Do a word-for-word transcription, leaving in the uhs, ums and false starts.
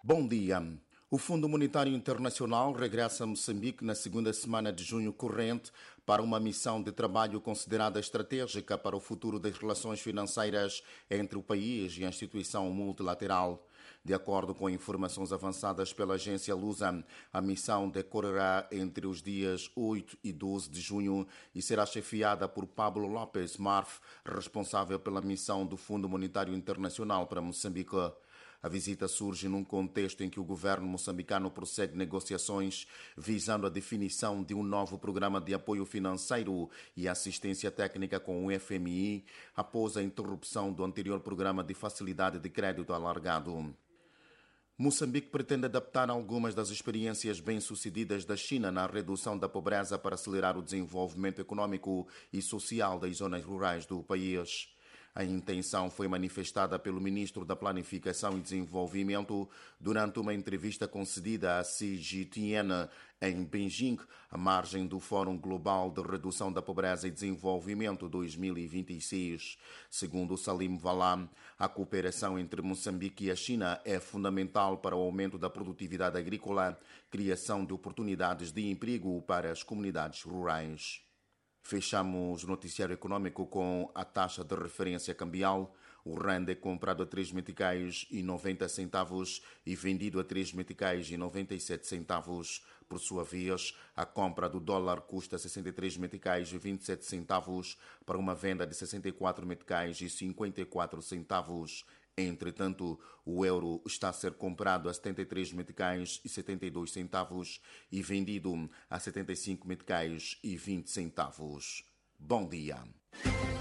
Bom dia. O Fundo Monetário Internacional regressa a Moçambique na segunda semana de junho corrente para uma missão de trabalho considerada estratégica para o futuro das relações financeiras entre o país e a instituição multilateral. De acordo com informações avançadas pela agência Lusa, a missão decorrerá entre os dias oito e doze de junho e será chefiada por Pablo Lopes Marf, responsável pela missão do Fundo Monetário Internacional para Moçambique. A visita surge num contexto em que o governo moçambicano prossegue negociações visando a definição de um novo programa de apoio financeiro e assistência técnica com o F M I, após a interrupção do anterior programa de facilidade de crédito alargado. Moçambique pretende adaptar algumas das experiências bem-sucedidas da China na redução da pobreza para acelerar o desenvolvimento econômico e social das zonas rurais do país. A intenção foi manifestada pelo ministro da Planificação e Desenvolvimento durante uma entrevista concedida a Xi Jinping em Beijing, à margem do Fórum Global de Redução da Pobreza e Desenvolvimento dois mil e vinte e seis. Segundo Salim Valam, a cooperação entre Moçambique e a China é fundamental para o aumento da produtividade agrícola, criação de oportunidades de emprego para as comunidades rurais. Fechamos o noticiário econômico com a taxa de referência cambial. O rand é comprado a três meticais e noventa centavos e vendido a três meticais e noventa e sete centavos. Por sua vez, a compra do dólar custa sessenta e três meticais e vinte e sete centavos para uma venda de sessenta e quatro meticais e cinquenta e quatro centavos. Entretanto, o euro está a ser comprado a setenta e três meticais e setenta e dois centavos e vendido a setenta e cinco meticais e vinte centavos. Bom dia.